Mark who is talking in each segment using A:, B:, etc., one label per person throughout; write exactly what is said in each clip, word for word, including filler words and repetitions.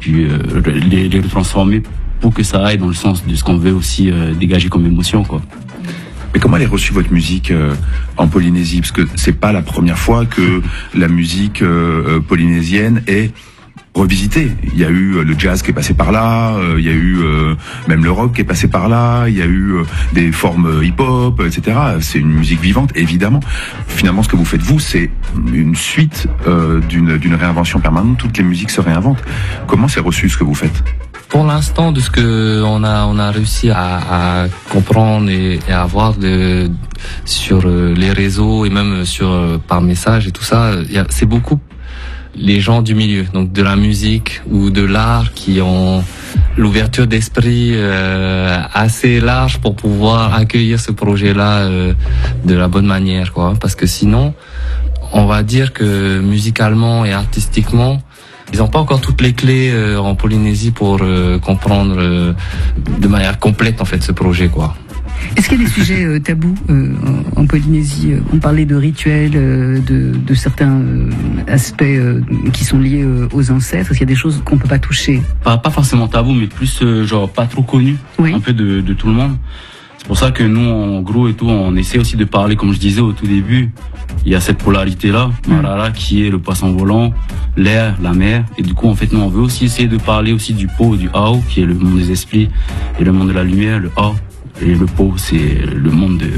A: puis euh, les, les transformer pour que ça aille dans le sens de ce qu'on veut aussi euh, dégager comme émotion, quoi.
B: Mais comment elle est reçue votre musique euh, en Polynésie? Parce que c'est pas la première fois que la musique euh, polynésienne est revisité. Il y a eu euh, le jazz qui est passé par là, euh, il y a eu euh, même le rock qui est passé par là, il y a eu euh, des formes hip-hop, et cetera. C'est une musique vivante, évidemment. Finalement, ce que vous faites, vous, c'est une suite euh, d'une, d'une réinvention permanente. Toutes les musiques se réinventent. Comment c'est reçu ce que vous faites?
C: Pour l'instant, de ce que on a on a réussi à, à comprendre et, et à voir de, sur les réseaux et même sur par message et tout ça, y a, c'est beaucoup les gens du milieu, donc de la musique ou de l'art, qui ont l'ouverture d'esprit euh, assez large pour pouvoir accueillir ce projet-là euh, de la bonne manière, quoi. Parce que sinon, on va dire que musicalement et artistiquement, ils n'ont pas encore toutes les clés euh, en Polynésie pour euh, comprendre euh, de manière complète en fait ce projet, quoi.
D: Est-ce qu'il y a des sujets euh, tabous euh, en, en Polynésie? On parlait de rituels, euh, de, de certains euh, aspects euh, qui sont liés euh, aux ancêtres. Est-ce qu'il y a des choses qu'on peut pas toucher?
A: Pas, pas forcément tabou, mais plus euh, genre pas trop connu, oui. Un peu de, de tout le monde. C'est pour ça que nous, en gros et tout, on essaie aussi de parler, comme je disais au tout début, il y a cette polarité-là, Marara, mmh. qui est le poisson volant, l'air, la mer. Et du coup, en fait, nous, on veut aussi essayer de parler aussi du Po, du Ao, qui est le monde des esprits, et le monde de la lumière, le A. Et le Po, c'est le monde de,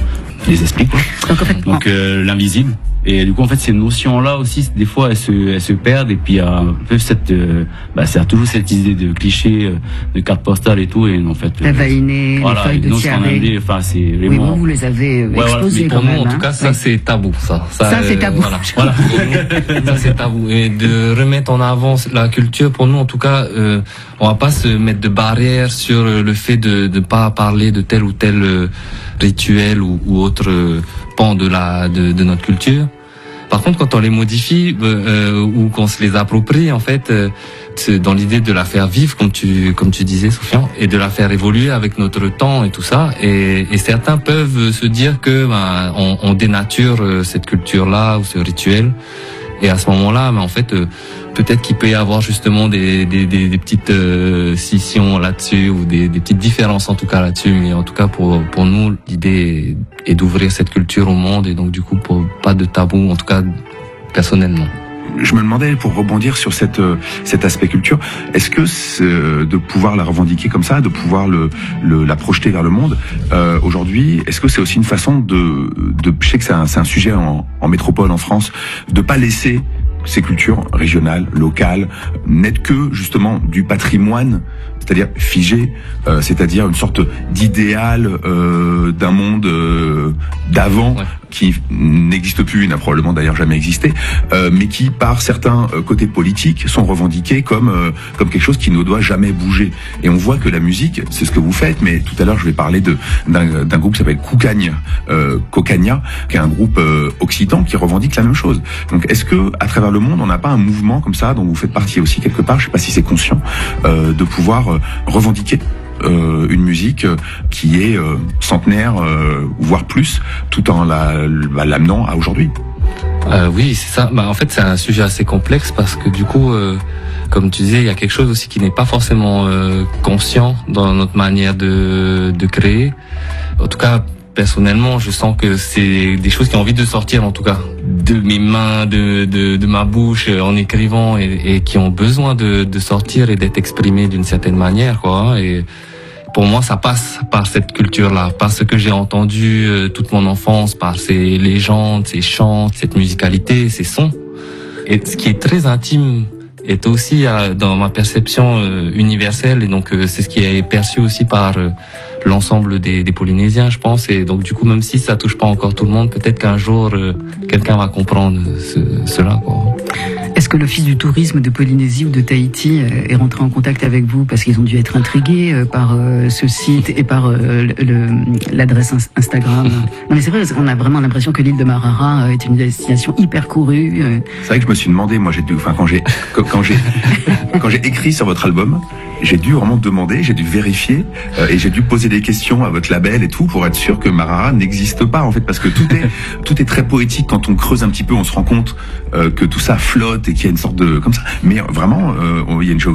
A: des esprits, quoi. Donc, en fait, Donc euh, l'invisible. Et du coup, en fait, ces notions-là aussi, des fois, elles se, elles se perdent. Et puis, il y a un peu cette, euh, bah, c'est toujours cette idée de cliché, euh, de carte postale et tout. Et en fait,
D: la vaïnée,
A: voilà,
D: les feuilles de tiare.
A: Enfin, c'est vraiment.
D: Oui, vous, vous les avez euh,
A: ouais,
D: exposées
C: voilà.
D: quand
C: Pour
D: même.
C: nous, en
D: hein.
C: tout cas, ça,
D: oui.
C: c'est tabou, ça.
D: Ça, ça c'est tabou.
C: Voilà. voilà. Ça, c'est tabou. Et de remettre en avant la culture, pour nous, en tout cas, euh, on va pas se mettre de barrière sur le fait de ne pas parler de tel ou tel euh, rituel ou, ou autre euh, pan de la de, de notre culture. Par contre, quand on les modifie euh, ou qu'on se les approprie, en fait, euh, c'est dans l'idée de la faire vivre, comme tu comme tu disais, Sofiane, et de la faire évoluer avec notre temps et tout ça. Et, et certains peuvent se dire que ben, on, on dénature cette culture-là ou ce rituel. Et à ce moment-là, ben, en fait, euh, peut-être qu'il peut y avoir justement des, des, des, des petites euh, scissions là-dessus ou des, des petites différences en tout cas là-dessus. Mais en tout cas, pour pour nous, l'idée est d'ouvrir cette culture au monde et donc du coup, pour pas de tabou, en tout cas personnellement.
B: Je me demandais, pour rebondir sur cette, cet aspect culture, est-ce que c'est de pouvoir la revendiquer comme ça, de pouvoir le, le, la projeter vers le monde, euh, aujourd'hui, est-ce que c'est aussi une façon de, de je sais que c'est un, c'est un sujet en, en métropole, en France, de pas laisser ces cultures régionales, locales, n'être que justement du patrimoine, c'est-à-dire figé, euh, c'est-à-dire une sorte d'idéal euh, d'un monde euh, d'avant, ouais. qui n'existe plus, il n'a probablement d'ailleurs jamais existé, euh, mais qui, par certains euh, côtés politiques, sont revendiqués comme euh, comme quelque chose qui ne doit jamais bouger. Et on voit que la musique, c'est ce que vous faites, mais tout à l'heure je vais parler de d'un, d'un groupe qui s'appelle Koukania, euh, Kokania, qui est un groupe euh, occitan qui revendique la même chose. Donc est-ce que à travers le monde, on n'a pas un mouvement comme ça, dont vous faites partie aussi quelque part, je sais pas si c'est conscient, euh, de pouvoir euh, revendiquer Euh, une musique euh, qui est euh, centenaire, euh, voire plus, tout en la, la, l'amenant à aujourd'hui.
C: Euh, oui, c'est ça. Bah, en fait, c'est un sujet assez complexe parce que du coup, euh, comme tu disais, il y a quelque chose aussi qui n'est pas forcément euh, conscient dans notre manière de, de créer. En tout cas, personnellement, je sens que c'est des choses qui ont envie de sortir, en tout cas, de mes mains, de, de, de ma bouche, en écrivant, et, et qui ont besoin de, de sortir et d'être exprimées d'une certaine manière, quoi. Et pour moi, ça passe par cette culture-là, par ce que j'ai entendu euh, toute mon enfance, par ces légendes, ces chants, cette musicalité, ces sons. Et ce qui est très intime est aussi euh, dans ma perception euh, universelle, et donc euh, c'est ce qui est perçu aussi par euh, l'ensemble des, des Polynésiens, je pense. Et donc du coup, même si ça touche pas encore tout le monde, peut-être qu'un jour euh, quelqu'un va comprendre ce, cela, quoi.
D: Est-ce que l'Office du tourisme de Polynésie ou de Tahiti est rentré en contact avec vous parce qu'ils ont dû être intrigués par ce site et par le, le, l'adresse Instagram? Non mais c'est vrai, on a vraiment l'impression que l'île de Marara est une destination hyper courue.
B: C'est vrai que je me suis demandé, moi j'ai dû, enfin quand j'ai quand j'ai quand j'ai écrit sur votre album, j'ai dû vraiment demander, j'ai dû vérifier euh, et j'ai dû poser des questions à votre label et tout pour être sûr que Marara n'existe pas en fait, parce que tout est tout est très poétique. Quand on creuse un petit peu, on se rend compte euh, que tout ça flotte et qu'il y a une sorte de comme ça. Mais vraiment, euh, il y a une